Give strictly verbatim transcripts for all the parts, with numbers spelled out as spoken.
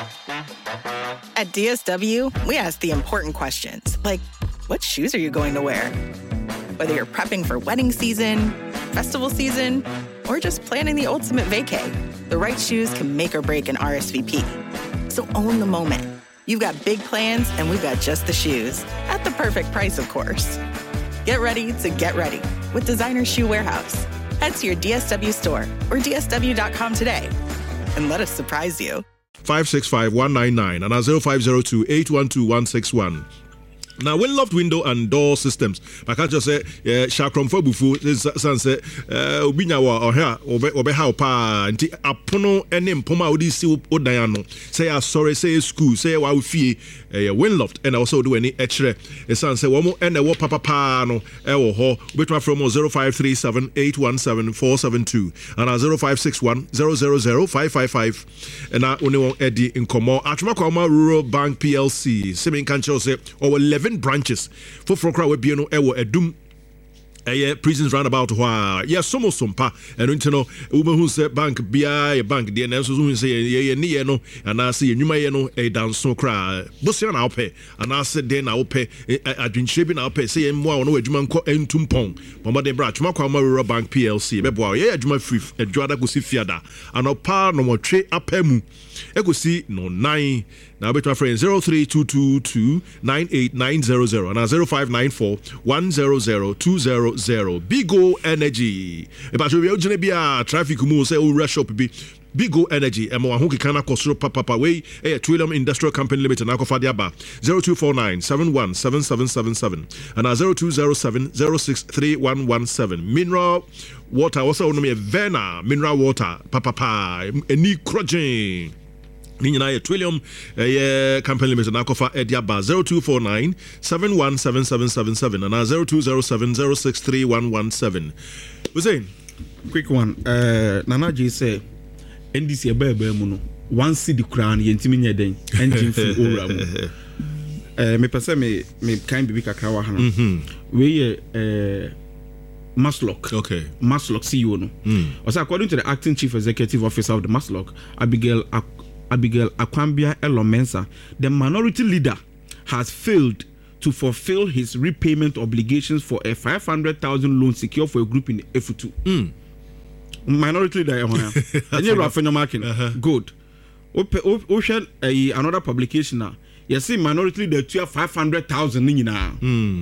At D S W, we ask the important questions, like, what shoes are you going to wear? Whether you're prepping for wedding season, festival season, or just planning the ultimate vacay, the right shoes can make or break an R S V P. So own the moment. You've got big plans, and we've got just the shoes. At the perfect price, of course. Get ready to get ready with Designer Shoe Warehouse. Head to your D S W store or D S W dot com today and let us surprise you. five six five one nine nine and zero five zero two eight one two one six one. Now, Winloft window and door systems. I can't just say, Shakram for Bufu, Sunset, Ubinawa or here, or Behau Pa, and Apono and then Poma Odisi Odayano. Say, I'm sorry, say school, say, wow, fee, Winloft, and also do any extra. A sunset, one more, and a war papa pano, Ewo Ho, between from zero five three seven eight one seven four seven two and zero five six one zero zero zero five five five. And I only want Eddie in Como, Achmakoma Rural Bank P L C, Simin Cancho say, or eleven branches for Frokra we be no ewo edum eh prisons roundabout hwa yes somo sompa eno ntino woman who say bank bia bank de na so who say ye ne ye no ana say enwuma ye no e danso kra bosia na ope ana say de na ope adwinchire bi na ope say mo a no adwuma nko entumpon mama de bra twuma kwa Rural Bank P L C bebo ye adwuma free adwada go si fiada anopa no motwe apamu egosi no nine now between friends zero three two two two nine eight nine zero zero and zero five nine four one zero zero two zero zero. Bigo Energy. If you are going to be a traffic move, say, oh, rush up, be Bigo Energy. And more, who can call Papa Way, a Trillium Industrial Company Limited, and Akofadiaba zero two four nine seven one seven seven seven seven and zero two zero seven zero six three one one seven. Mineral water, also on me, Vena, mineral water, Papa Pa, any crudging. Nina Trillium uh, Company Limited Nakofa Ediaba zero two four nine seven one seven seven seven seven and zero two zero seven zero six three one one seven. What's saying? Quick one. Uh, Nana J say N D C Abebe Muno. One city crown Yentiminya Den engine for Ora. Uh, me person me me kind be kakra hana. We uh Maslock. Okay. Maslock C E O no. Mm. Also according to the acting chief executive officer of the Maslock, Abigail Ak- Abigail Akwambia Elomensa, the minority leader has failed to fulfill his repayment obligations for a five hundred thousand loan secured for a group in F two. Mm. Minority leader, and you're uh-huh. Good. Ocean another publication now. You see, minority leader to five hundred thousand now.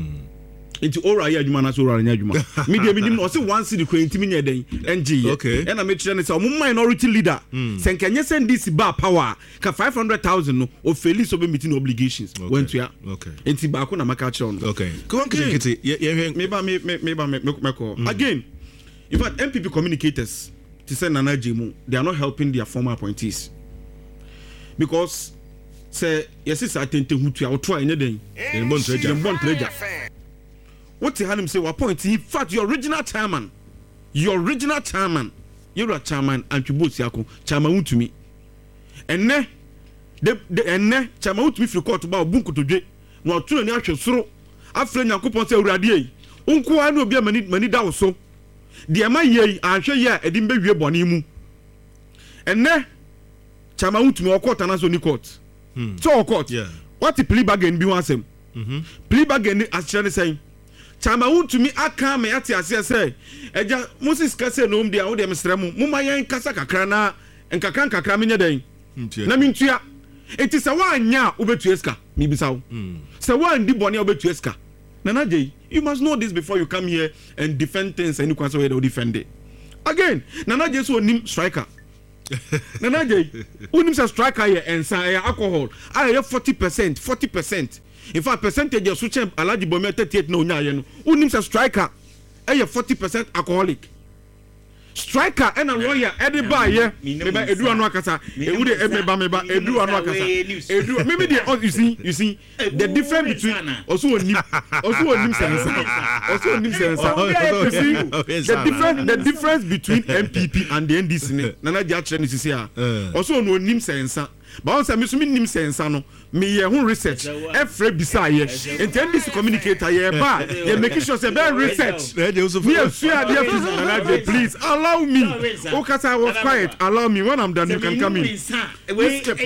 Into ora ya adwuma na so ora nya adwuma media media no say one city ko ntimi nya den N G okay and I make sure say omo minority leader senkanye send this bar power ka five hundred thousand no o fairly so be meeting obligations went to ya okay enti ba ko na maka che on okay come on kiti ye me ba me me ba me me ko again in fact M P P communicators to send Nana Jemu they are not helping their former appointees because say yes is atente hutu ya otro anya den dem bon treasure dem bon treasure. What he had him say, what point? In fact, your original chairman, your original chairman, you're a chairman, and you both yako, chairman to me. And ne, the and ne, chairman to me for court about bunko to j, no two and actual throw. After Yakupon say, Radi, Uncle, I know be a many, many down so. The ama ye, I'm sure, yeah, I didn't be your bonimu. And ne, chairman to me or court and as only court. So, court, yeah. What the plea bargain be once him? Plea bargain, as Charlie saying. Chama to me aka me ati ase say eja Moses kase no mdia wo de mesremu muma yen kasa kakra na nkakra nkakra me nyeden na mintua enti se wa anya obetu eska mi bisa wo se wa ndi bone obetu eska Nana J, you must know this before you come here and defend things and you can say they defend it again. Nana J so nim striker Nana J unim say striker here and say alcohol I forty percent forty percent. In fact, percentage of switch Alaji Bome thirty-eight no nya no. Who names a striker? Eh, forty percent alcoholic. Striker and a lawyer, Eddie Ba, yeah. Maybe Edu Anwakasa. Edu Ebeba Meba, Edu Anwakasa. Edu, maybe the you see, you see the difference between also a nim, also a nim sense, also a nim sense. You see the difference, the difference between M P P and the N D C. Nana Jacques is here. Also no nim sense. But once I miss me nim sense no. Me ye who research every beside ye intend this communicator ye ba ye making sure say be research please allow me. Okay, I was quiet, allow me when I'm done you can come in.